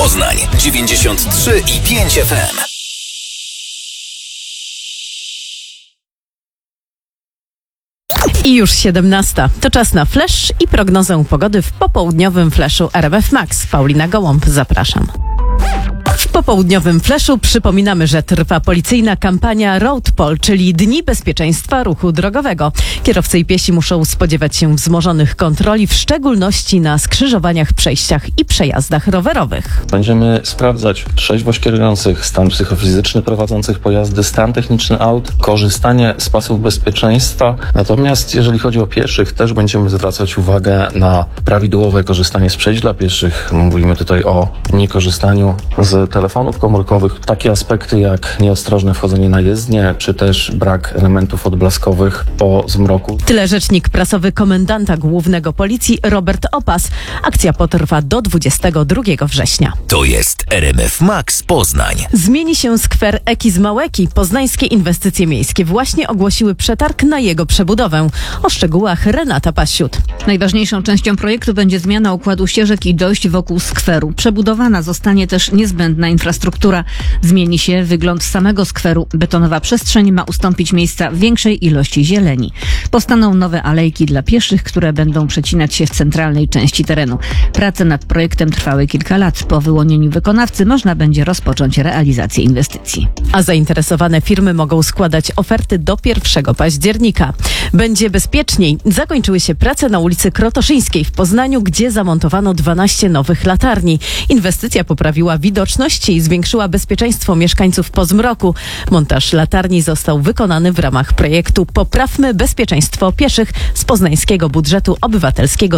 Poznań 93,5 FM. I już 17. To czas na flash i prognozę pogody w popołudniowym flashu RMF Max. Paulina Gołąb, zapraszam. W popołudniowym flashu przypominamy, że trwa policyjna kampania Road Poll, czyli Dni Bezpieczeństwa Ruchu Drogowego. Kierowcy i piesi muszą spodziewać się wzmożonych kontroli, w szczególności na skrzyżowaniach, przejściach i przejazdach rowerowych. Będziemy sprawdzać trzeźwość kierujących, stan psychofizyczny prowadzących pojazdy, stan techniczny aut, korzystanie z pasów bezpieczeństwa. Natomiast jeżeli chodzi o pieszych, też będziemy zwracać uwagę na prawidłowe korzystanie z przejść dla pieszych. Mówimy tutaj o niekorzystaniu z telefonów komórkowych. Takie aspekty jak nieostrożne wchodzenie na jezdnię, czy też brak elementów odblaskowych po zmroku. Tyle rzecznik prasowy komendanta głównego policji Robert Opas. Akcja potrwa do 22 września. To jest RMF Max Poznań. Zmieni się skwer Eki z Małeki. Poznańskie inwestycje miejskie właśnie ogłosiły przetarg na jego przebudowę. O szczegółach Renata Pasiut. Najważniejszą częścią projektu będzie zmiana układu ścieżek i dojść wokół skweru. Przebudowana zostanie też niezbędna infrastruktura. Zmieni się wygląd samego skweru. Betonowa przestrzeń ma ustąpić miejsca większej ilości zieleni. Powstaną nowe alejki dla pieszych, które będą przecinać się w centralnej części terenu. Prace nad projektem trwały kilka lat. Po wyłonieniu wykonawcy można będzie rozpocząć realizację inwestycji. A zainteresowane firmy mogą składać oferty do 1 października. Będzie bezpieczniej. Zakończyły się prace na ulicy Krotoszyńskiej w Poznaniu, gdzie zamontowano 12 nowych latarni. Inwestycja poprawiła widoczność i zwiększyła bezpieczeństwo mieszkańców po zmroku. Montaż latarni został wykonany w ramach projektu Poprawmy bezpieczeństwo pieszych z poznańskiego budżetu obywatelskiego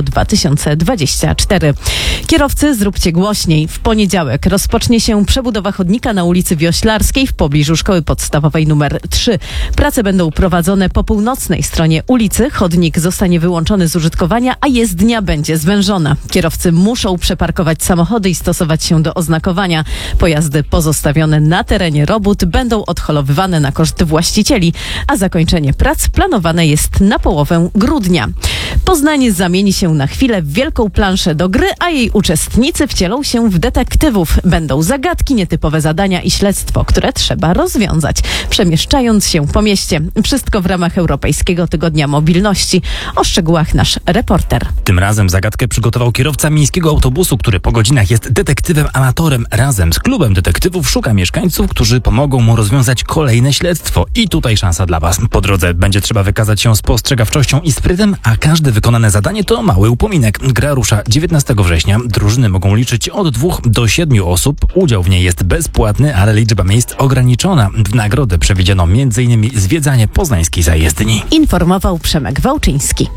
2024. Kierowcy, zróbcie głośniej. W poniedziałek rozpocznie się przebudowa chodnika na ulicy Wioślarskiej w pobliżu Szkoły Podstawowej nr 3. Prace będą prowadzone po północnej stronie ulicy. Chodnik zostanie wyłączony z użytkowania, a jezdnia będzie zwężona. Kierowcy muszą przeparkować samochody i stosować się do oznakowania. Pojazdy pozostawione na terenie robót będą odholowywane na koszt właścicieli, a zakończenie prac planowane jest na połowę grudnia. Poznań zamieni się na chwilę w wielką planszę do gry, a jej uczestnicy wcielą się w detektywów. Będą zagadki, nietypowe zadania i śledztwo, które trzeba rozwiązać, przemieszczając się po mieście. Wszystko w ramach Europejskiego Tygodnia Mobilności. O szczegółach nasz reporter. Tym razem zagadkę przygotował kierowca miejskiego autobusu, który po godzinach jest detektywem amatorem. Razem z klubem detektywów szuka mieszkańców, którzy pomogą mu rozwiązać kolejne śledztwo. I tutaj szansa dla Was. Po drodze będzie trzeba wykazać się spostrzegawczością i sprytem, a każde wykonane zadanie to mały upominek. Gra rusza 19 września. Drużyny mogą liczyć od 2 do 7 osób. Udział w niej jest bezpłatny, ale liczba miejsc ograniczona. W nagrodę przewidziano m.in. zwiedzanie poznańskiej zajezdni. Informował Przemek Wałczyński.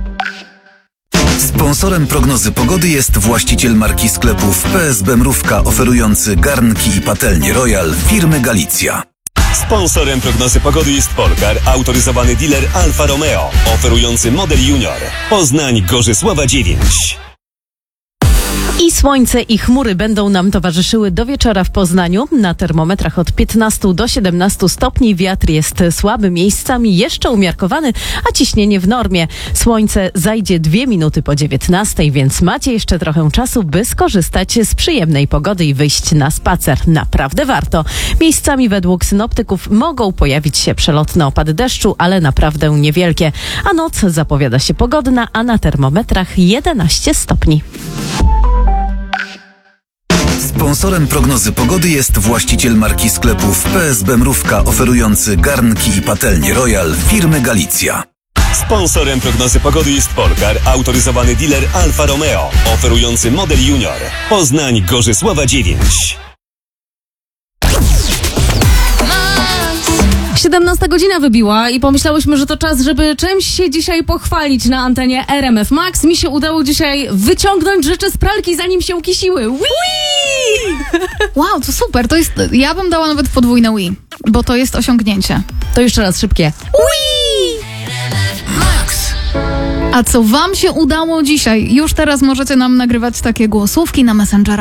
Sponsorem prognozy pogody jest właściciel marki sklepów PSB Mrówka, oferujący garnki i patelnie Royal firmy Galicja. Sponsorem prognozy pogody jest Polkar, autoryzowany dealer Alfa Romeo, oferujący model Junior. Poznań, Gorzysława 9. I słońce i chmury będą nam towarzyszyły do wieczora w Poznaniu. Na termometrach od 15 do 17 stopni. Wiatr jest słaby, miejscami jeszcze umiarkowany, a ciśnienie w normie. Słońce zajdzie 2 minuty po 19, więc macie jeszcze trochę czasu, by skorzystać z przyjemnej pogody i wyjść na spacer. Naprawdę warto. Miejscami według synoptyków mogą pojawić się przelotne opady deszczu, ale naprawdę niewielkie. A noc zapowiada się pogodna, a na termometrach 11 stopni. Sponsorem prognozy pogody jest właściciel marki sklepów PSB Mrówka, oferujący garnki i patelnie Royal firmy Galicja. Sponsorem prognozy pogody jest Polkar, autoryzowany dealer Alfa Romeo, oferujący model Junior. Poznań, Gorzysława 9. 17 godzina wybiła i pomyślałyśmy, że to czas, żeby czymś się dzisiaj pochwalić na antenie RMF Max. Mi się udało dzisiaj wyciągnąć rzeczy z pralki, zanim się kisiły. Wii! Wow, to super. To jest, ja bym dała nawet podwójne Wii, bo to jest osiągnięcie. To jeszcze raz szybkie. Wii! A co wam się udało dzisiaj? Już teraz możecie nam nagrywać takie głosówki na Messengera.